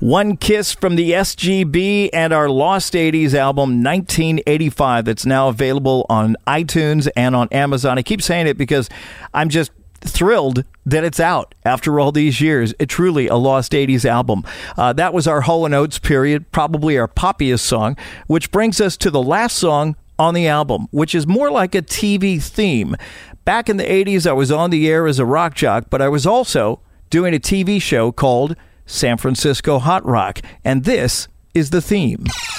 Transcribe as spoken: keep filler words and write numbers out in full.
One Kiss from the S G B and our Lost eighties album, nineteen eighty-five, that's now available on iTunes and on Amazon. I keep saying it because I'm just thrilled that it's out after all these years. It truly a Lost eighties album. Uh, that was our Hall and Oates period, probably our poppiest song, which brings us to the last song on the album, which is more like a T V theme. Back in the eighties, I was on the air as a rock jock, but I was also doing a T V show called San Francisco Hot Rock, and this is the theme.